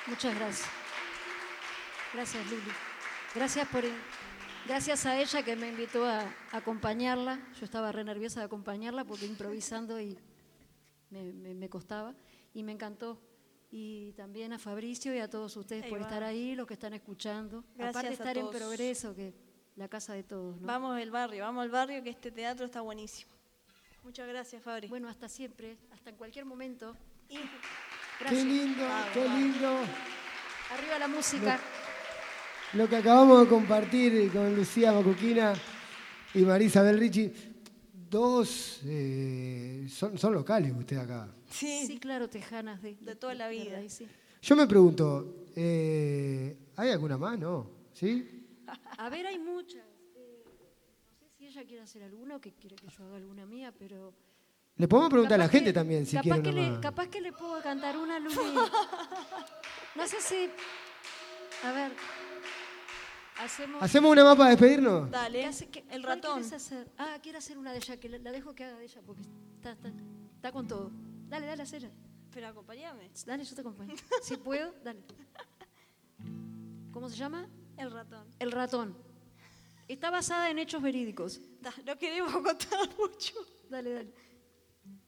Muchas gracias. Gracias, Luli. Gracias a ella que me invitó a acompañarla. Yo estaba re nerviosa de acompañarla porque improvisando y me costaba. Y me encantó. Y también a Fabricio y a todos ustedes por estar ahí, los que están escuchando. Gracias. Aparte de estar en todos. Progreso, que la casa de todos, ¿no? Vamos al barrio, que este teatro está buenísimo. Muchas gracias, Fabri. Bueno, hasta siempre, hasta en cualquier momento. Qué lindo, qué lindo. Arriba la música. Lo que acabamos de compartir con Lucía Macuquina y Marisabel Ricci, dos son locales ustedes acá. Sí, claro, tejanas de toda la vida. Raíz, sí. Yo me pregunto, ¿hay alguna más? ¿No? ¿Sí? A ver, hay muchas. No sé si ella quiere hacer alguna o que quiere que yo haga alguna mía, pero... Le podemos preguntar a la capaz gente que- también si capaz quiere que una más. Capaz que le puedo cantar una, Luli. No sé si... A ver... ¿Hacemos una más para despedirnos? Dale, ¿cuál el ratón. quieres hacer? Ah, quiero hacer una de ella, que la dejo que haga de ella, porque está con todo. Dale, hacela. Pero acompáñame. Dale, yo te acompaño. Si puedo, dale. ¿Cómo se llama? El ratón. El ratón. Está basada en hechos verídicos. No queremos contar mucho. Dale.